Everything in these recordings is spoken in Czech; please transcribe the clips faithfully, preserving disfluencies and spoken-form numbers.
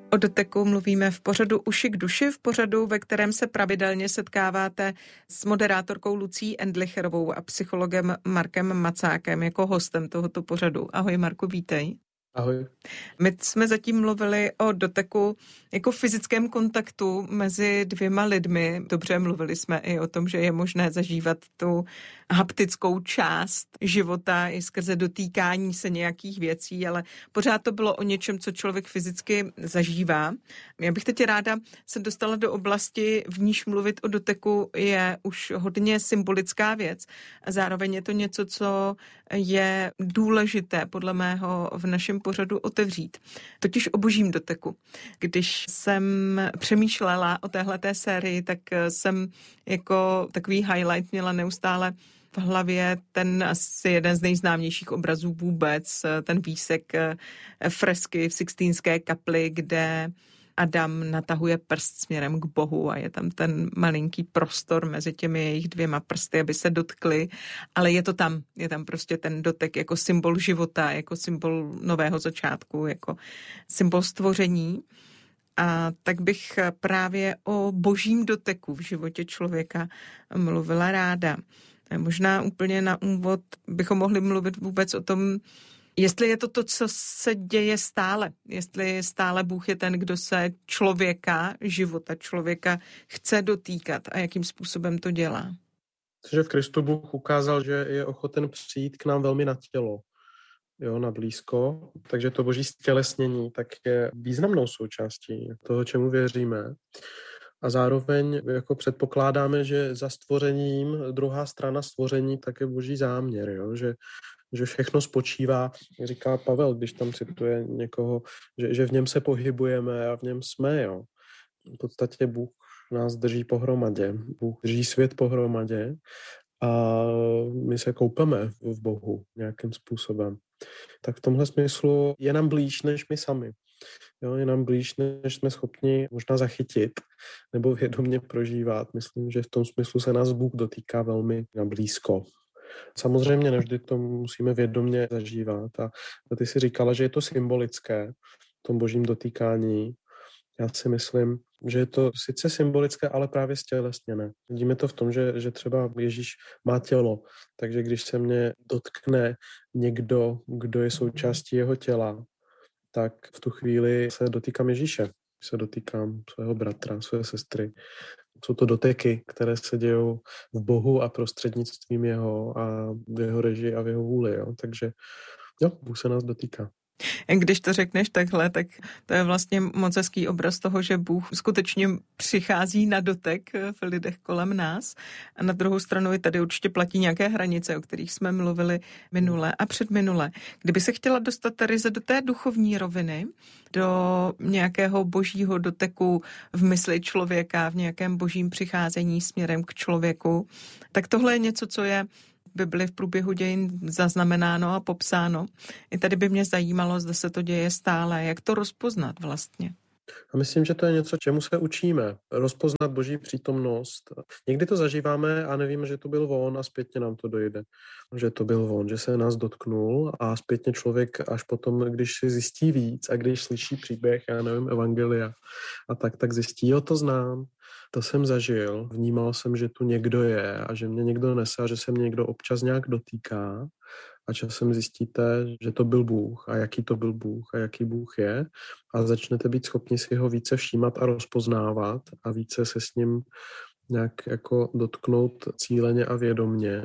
O doteku mluvíme v pořadu Uši k duši, v pořadu, ve kterém se pravidelně setkáváte s moderátorkou Lucí Endlicherovou a psychologem Markem Macákem jako hostem tohoto pořadu. Ahoj Marku, vítej. Ahoj. My jsme zatím mluvili o doteku jako fyzickém kontaktu mezi dvěma lidmi. Dobře, mluvili jsme i o tom, že je možné zažívat tu haptickou část života i skrze dotýkání se nějakých věcí, ale pořád to bylo o něčem, co člověk fyzicky zažívá. Já bych teď ráda se dostala do oblasti, v níž mluvit o doteku je už hodně symbolická věc. A zároveň je to něco, co je důležité podle mého v našem pořadu otevřít. Totiž o božím doteku. Když jsem přemýšlela o téhleté sérii, tak jsem jako takový highlight měla neustále v hlavě ten asi jeden z nejznámějších obrazů vůbec, ten výsek fresky v Sixtínské kapli, kde Adam natahuje prst směrem k Bohu a je tam ten malinký prostor mezi těmi jejich dvěma prsty, aby se dotkli, ale je to tam, je tam prostě ten dotek jako symbol života, jako symbol nového začátku, jako symbol stvoření. A tak bych právě o božím doteku v životě člověka mluvila ráda. Možná úplně na úvod bychom mohli mluvit vůbec o tom, jestli je to to, co se děje stále, jestli stále Bůh je ten, kdo se člověka, života člověka chce dotýkat a jakým způsobem to dělá. Že v Kristu Bůh ukázal, že je ochoten přijít k nám velmi na tělo, jo, na blízko, takže to boží stělesnění tak je významnou součástí toho, čemu věříme. A zároveň jako předpokládáme, že za stvořením, druhá strana stvoření, tak je boží záměr, jo? Že, že všechno spočívá, říká Pavel, když tam cituje někoho, že, že v něm se pohybujeme a v něm jsme. Jo? V podstatě Bůh nás drží pohromadě, Bůh drží svět pohromadě a my se koupeme v Bohu nějakým způsobem. Tak v tomhle smyslu je nám blíž než my sami. Jo, je nám blíž, než jsme schopni možná zachytit nebo vědomě prožívat. Myslím, že v tom smyslu se nás Bůh dotýká velmi na blízko. Samozřejmě nevždy to musíme vědomě zažívat. A ty si říkala, že je to symbolické v tom božím dotýkání. Já si myslím, že je to sice symbolické, ale právě stělesněné. Vidíme to v tom, že, že třeba Ježíš má tělo, takže když se mě dotkne někdo, kdo je součástí jeho těla, tak v tu chvíli se dotýkám Ježíše, se dotýkám svého bratra, své sestry. Jsou to doteky, které se dějou v Bohu a prostřednictvím jeho a v jeho režii a v jeho vůli. Jo? Takže jo, Bůh se nás dotýká. Když to řekneš takhle, tak to je vlastně moc hezký obraz toho, že Bůh skutečně přichází na dotek v lidech kolem nás. A na druhou stranu i tady určitě platí nějaké hranice, o kterých jsme mluvili minule a předminule. Kdyby se chtěla dostat ryze do té duchovní roviny, do nějakého božího doteku v mysli člověka, v nějakém božím přicházení směrem k člověku, tak tohle je něco, co je Bibli v průběhu dějin zaznamenáno a popsáno. I tady by mě zajímalo, zda se to děje stále, jak to rozpoznat vlastně. A myslím, že to je něco, čemu se učíme. Rozpoznat boží přítomnost. Někdy to zažíváme a nevíme, že to byl on a zpětně nám to dojde. Že to byl on, že se nás dotknul a zpětně člověk až potom, když si zjistí víc a když slyší příběh, já nevím, evangelia a tak, tak zjistí, jo, to znám, to jsem zažil, vnímal jsem, že tu někdo je a že mě někdo nese a že se mě někdo občas nějak dotýká a časem zjistíte, že to byl Bůh a jaký to byl Bůh a jaký Bůh je a začnete být schopni si ho více všímat a rozpoznávat a více se s ním nějak jako dotknout cíleně a vědomně.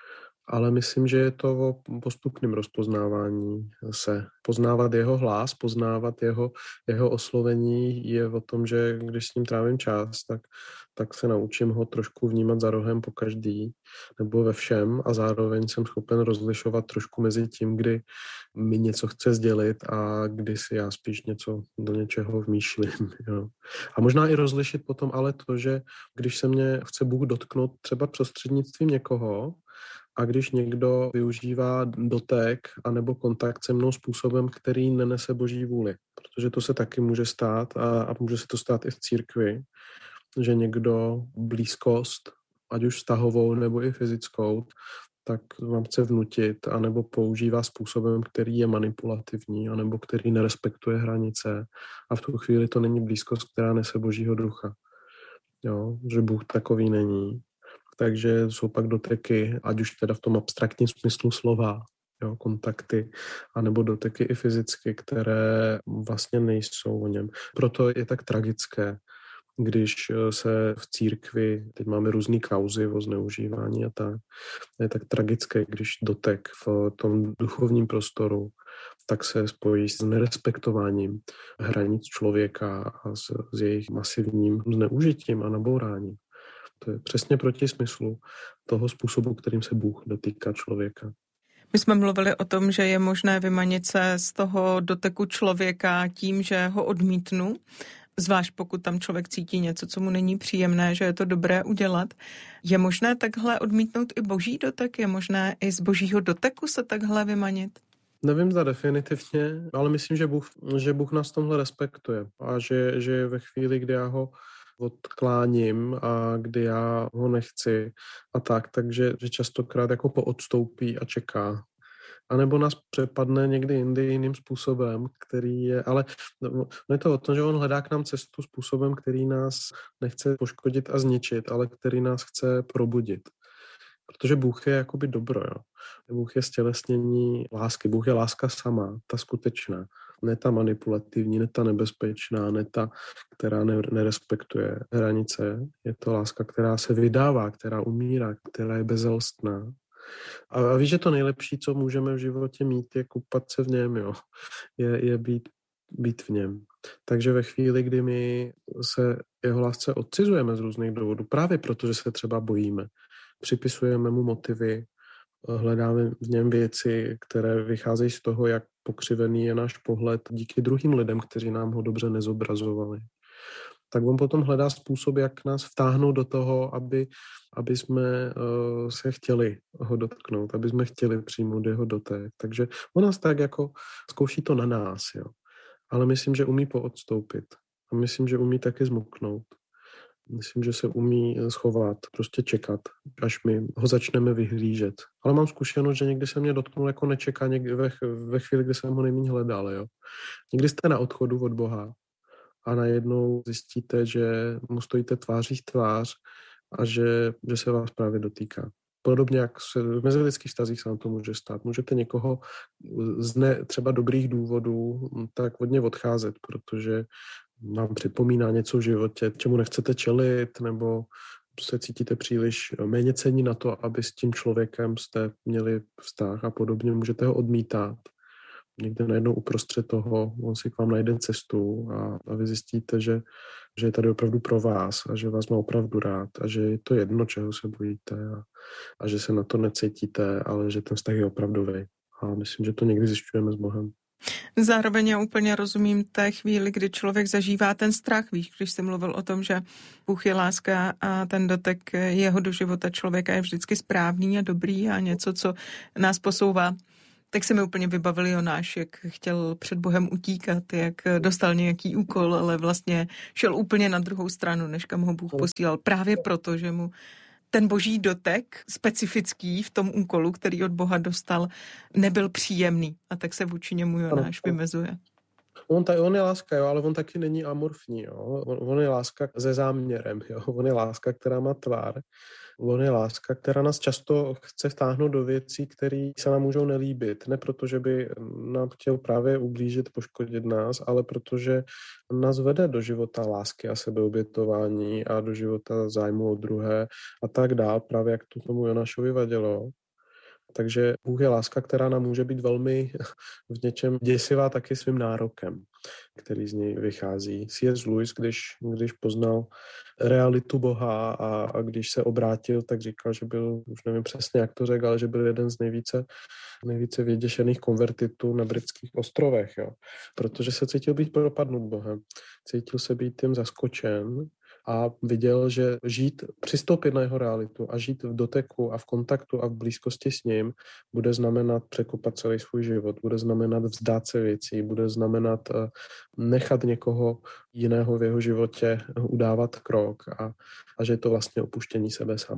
Ale myslím, že je to o postupném rozpoznávání se. Poznávat jeho hlas, poznávat jeho, jeho oslovení je o tom, že když s ním trávím čas, tak, tak se naučím ho trošku vnímat za rohem po každý nebo ve všem a zároveň jsem schopen rozlišovat trošku mezi tím, kdy mi něco chce sdělit a kdy si já spíš něco do něčeho vmýšlím. Jo. A možná i rozlišit potom ale to, že když se mě chce Bůh dotknout třeba prostřednictvím někoho, a když někdo využívá dotek anebo kontakt se mnou způsobem, který nenese boží vůli. Protože to se taky může stát a, a může se to stát i v církvi, že někdo blízkost, ať už vztahovou nebo i fyzickou, tak vám chce vnutit, anebo používá způsobem, který je manipulativní, anebo který nerespektuje hranice. A v tu chvíli to není blízkost, která nese Božího ducha. Jo, že Bůh takový není. Takže jsou pak doteky, ať už teda v tom abstraktním smyslu slova, jo, kontakty, anebo doteky i fyzicky, které vlastně nejsou o něm. Proto je tak tragické, když se v církvi, teď máme různý kauzy o zneužívání a tak, je tak tragické, když dotek v tom duchovním prostoru tak se spojí s nerespektováním hranic člověka a s, s jejich masivním zneužitím a nabouráním. To je přesně proti smyslu toho způsobu, kterým se Bůh dotýká člověka. My jsme mluvili o tom, že je možné vymanit se z toho doteku člověka tím, že ho odmítnu, zvlášť pokud tam člověk cítí něco, co mu není příjemné, že je to dobré udělat. Je možné takhle odmítnout i boží dotek? Je možné i z božího doteku se takhle vymanit? Nevím zda definitivně, ale myslím, že Bůh, že Bůh nás tomhle respektuje a že, že ve chvíli, kdy já ho odkláním a kdy já ho nechci a tak, takže že častokrát jako poodstoupí a čeká. A nebo nás přepadne někdy jindy jiným způsobem, který je, ale no, je to o tom, že on hledá k nám cestu způsobem, který nás nechce poškodit a zničit, ale který nás chce probudit. Protože Bůh je jakoby dobro, jo. Bůh je stělesnění lásky, Bůh je láska sama, ta skutečná. Ne ta manipulativní, ne ta nebezpečná, ne ta, která nerespektuje hranice. Je to láska, která se vydává, která umírá, která je bezelstná. A víš, že to nejlepší, co můžeme v životě mít, je koupat se v něm, jo. Je, je být, být v něm. Takže ve chvíli, kdy my se jeho lásce odcizujeme z různých důvodů, právě proto, že se třeba bojíme, připisujeme mu motivy, hledáme v něm věci, které vycházejí z toho, jak pokřivený je náš pohled díky druhým lidem, kteří nám ho dobře nezobrazovali. Tak on potom hledá způsob, jak nás vtáhnout do toho, aby, aby jsme uh, se chtěli ho dotknout, aby jsme chtěli přijmout jeho dotek. Takže on nás tak jako zkouší to na nás, jo. Ale myslím, že umí poodstoupit. A myslím, že umí taky zmuknout. Myslím, že se umí schovat, prostě čekat, až my ho začneme vyhlížet. Ale mám zkušenost, že někdy se mě dotknul jako nečeká, někdy ve, ve chvíli, kdy jsem ho nejméně hledal. Jo. Někdy jste na odchodu od Boha a najednou zjistíte, že mu stojíte tváří v tvář a že, že se vás právě dotýká. Podobně jak se v mezilidských vztazích se nám to může stát. Můžete někoho z ne, třeba dobrých důvodů tak od něj odcházet, protože vám připomíná něco v životě, čemu nechcete čelit, nebo se cítíte příliš méněcenní na to, aby s tím člověkem jste měli vztah a podobně. Můžete ho odmítat. Někde najednou uprostřed toho, on si k vám najde cestu a, a vy zjistíte, že, že je tady opravdu pro vás a že vás má opravdu rád a že je to jedno, čeho se bojíte a, a že se na to necítíte, ale že ten vztah je opravdový. A myslím, že to někdy zjišťujeme s Bohem. Zároveň já úplně rozumím té chvíli, kdy člověk zažívá ten strach, víš, když jsi mluvil o tom, že Bůh je láska a ten dotek jeho do života člověka je vždycky správný a dobrý a něco, co nás posouvá. Tak se mi úplně vybavil Jonáš, jak chtěl před Bohem utíkat, jak dostal nějaký úkol, ale vlastně šel úplně na druhou stranu, než kam ho Bůh posílal. Právě proto, že mu ten boží dotek, specifický v tom úkolu, který od Boha dostal, nebyl příjemný. A tak se vůči němu Jonáš vymezuje. On, ta, on je láska, jo, ale on taky není amorfní. Jo. On, on je láska se záměrem. Jo. On je láska, která má tvár. On je láska, která nás často chce vtáhnout do věcí, které se nám můžou nelíbit. Ne proto, že by nám chtěl právě ublížit, poškodit nás, ale protože nás vede do života lásky a sebeobětování a do života zájmu o druhé a tak dál, právě jak to tomu Jonášovi vadilo. Takže Bůh je láska, která nám může být velmi v něčem děsivá taky svým nárokem, který z něj vychází. C S. Lewis, když, když poznal realitu Boha a, a když se obrátil, tak říkal, že byl, už nevím přesně, jak to řekl, ale že byl jeden z nejvíce, nejvíce vyděšených konvertitů na britských ostrovech, jo. Protože se cítil být propadnut Bohem. Cítil se být tím zaskočen a viděl, že žít, přistoupit na jeho realitu a žít v doteku a v kontaktu a v blízkosti s ním bude znamenat překopat celý svůj život, bude znamenat vzdát se věcí, bude znamenat nechat někoho jiného v jeho životě udávat krok a, a že je to vlastně opuštění sebe sama.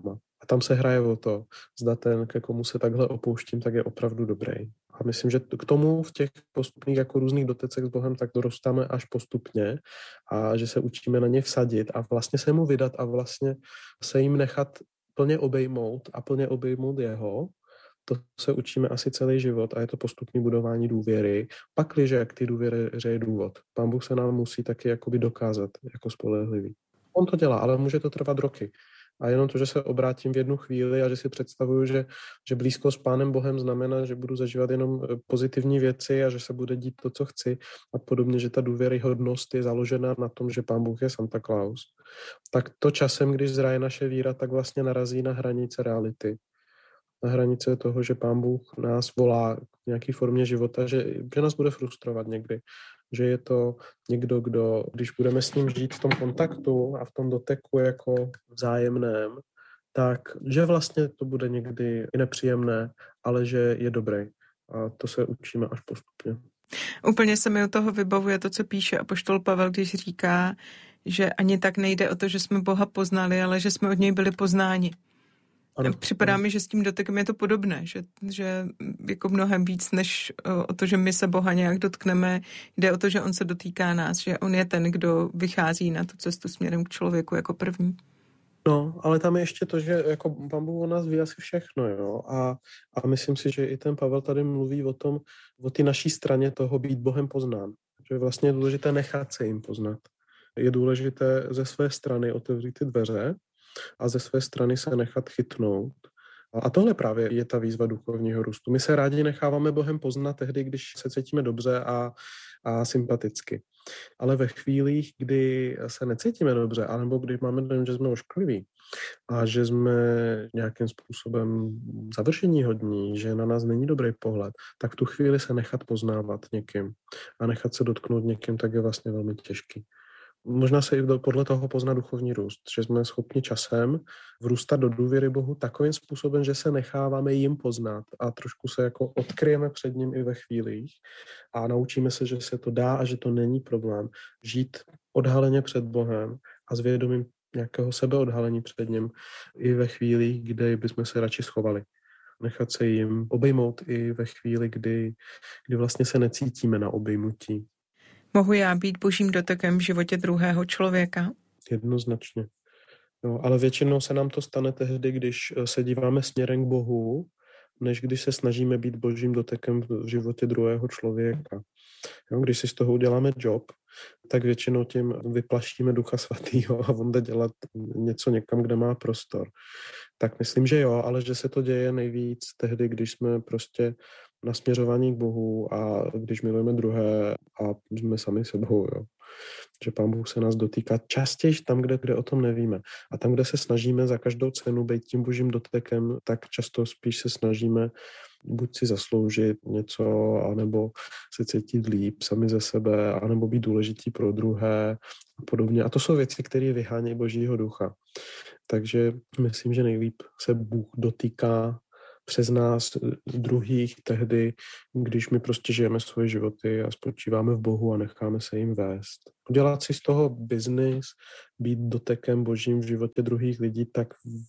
A tam se hraje o to, zda ten, ke komu se takhle opouštím, tak je opravdu dobrý. A myslím, že k tomu v těch postupných jako různých dotecech s Bohem tak dorostáme až postupně a že se učíme na ně vsadit a vlastně se mu vydat a vlastně se jim nechat plně obejmout a plně obejmout jeho. To se učíme asi celý život a je to postupné budování důvěry. Pakliže jak ty důvěry je důvod. Pán Bůh se nám musí taky jakoby dokázat jako spolehlivý. On to dělá, ale může to trvat roky. A jenom to, že se obrátím v jednu chvíli a že si představuju, že, že blízko s Pánem Bohem znamená, že budu zažívat jenom pozitivní věci a že se bude dít to, co chci a podobně, že ta důvěryhodnost je založena na tom, že Pán Bůh je Santa Claus, tak to časem, když zraje naše víra, tak vlastně narazí na hranice reality. Na hranice toho, že Pán Bůh nás volá k nějaké formě života, že, že nás bude frustrovat někdy. Že je to někdo, kdo, když budeme s ním žít v tom kontaktu a v tom doteku jako vzájemném, tak že vlastně to bude někdy i nepříjemné, ale že je dobrý. A to se učíme až postupně. Úplně se mi u toho vybavuje to, co píše apoštol Pavel, když říká, že ani tak nejde o to, že jsme Boha poznali, ale že jsme od něj byli poznáni. Ano, Připadá ano. mi, že s tím dotekem je to podobné, že, že jako mnohem víc než o to, že my se Boha nějak dotkneme, jde o to, že on se dotýká nás, že on je ten, kdo vychází na tu cestu směrem k člověku jako první. No, ale tam je ještě to, že jako Pán Bůh o nás ví asi všechno, jo, a, a myslím si, že i ten Pavel tady mluví o tom, o ty naší straně toho být Bohem poznán, že vlastně je důležité nechat se jim poznat. Je důležité ze své strany otevřít ty dveře a ze své strany se nechat chytnout. A tohle právě je ta výzva duchovního růstu. My se rádi necháváme Bohem poznat tehdy, když se cítíme dobře a, a sympaticky. Ale ve chvílích, kdy se necítíme dobře, anebo když máme dojem, že jsme oškliví a že jsme nějakým způsobem završeníhodní, že na nás není dobrý pohled, tak tu chvíli se nechat poznávat někým a nechat se dotknout někým, tak je vlastně velmi těžký. Možná se i podle toho pozná duchovní růst, že jsme schopni časem vrůstat do důvěry Bohu takovým způsobem, že se necháváme jim poznat a trošku se jako odkryjeme před ním i ve chvílích a naučíme se, že se to dá a že to není problém. Žít odhaleně před Bohem a s vědomím nějakého sebeodhalení před ním i ve chvílích, kdy bychom se radši schovali. Nechat se jim obejmout i ve chvíli, kdy, kdy vlastně se necítíme na obejmutí. Mohu já být božím dotekem v životě druhého člověka? Jednoznačně. No, ale většinou se nám to stane tehdy, když se díváme směrem k Bohu, než když se snažíme být božím dotekem v životě druhého člověka. Jo, když si z toho uděláme job, tak většinou tím vyplašíme Ducha Svatýho a on jde dělat něco někam, kde má prostor. Tak myslím, že jo, ale že se to děje nejvíc tehdy, když jsme prostě nasměřování k Bohu a když milujeme druhé a jsme sami sebou, jo. Že Pán Bůh se nás dotýká častěji tam, kde, kde o tom nevíme. A tam, kde se snažíme za každou cenu být tím božím dotekem, tak často spíš se snažíme buď si zasloužit něco, anebo se cítit líp sami ze sebe, anebo být důležitý pro druhé a podobně. A to jsou věci, které vyhánějí božího ducha. Takže myslím, že nejlíp se Bůh dotýká přes nás druhých tehdy, když my prostě žijeme svoje životy a spočíváme v Bohu a necháme se jim vést. Udělat si z toho biznis, být dotekem božím v životě druhých lidí, tak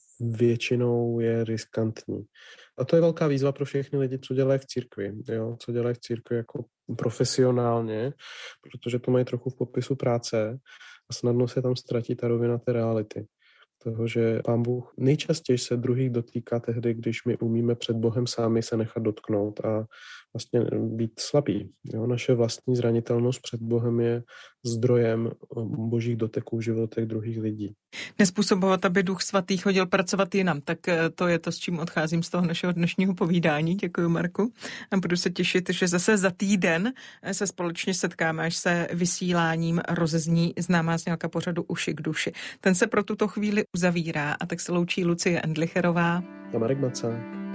většinou je riskantní. A to je velká výzva pro všechny lidi, co dělají v církvi, jo? Co dělají v církvi jako profesionálně, protože to mají trochu v popisu práce a snadno se tam ztratí ta rovina té reality. Toho, že Pán Bůh nejčastěji se druhých dotýká tehdy, když my umíme před Bohem sami se nechat dotknout a vlastně být slabí. Jo? Naše vlastní zranitelnost před Bohem je zdrojem božích doteků v životech druhých lidí. Nespůsobovat, aby Duch Svatý chodil pracovat jinam, tak to je to, s čím odcházím z toho našeho dnešního povídání. Děkuji, Marku. A budu se těšit, že zase za týden se společně setkáme, až se vysíláním rozezní známá znělka pořadu Uši k duši. Ten se pro tuto chvíli uzavírá a tak se loučí Lucie Endlicherová a Marek Macák.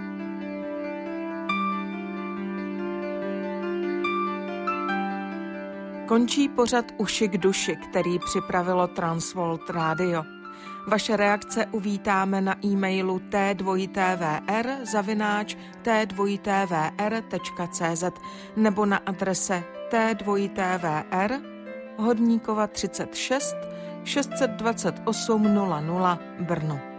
Končí pořad Uši k duši, který připravilo Transworld Radio. Vaše reakce uvítáme na e-mailu t dva t v r zavináč t dva t v r tečka c z nebo na adrese t dva t v r Hodníkova třicet šest šest set dvacet osm nula nula Brno.